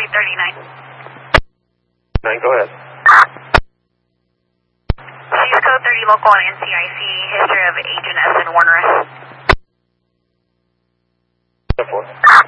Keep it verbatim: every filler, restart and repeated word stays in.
three thirty-nine. Nine, go ahead. She's code thirty local on N C I C, history of Agent S and Warner. four.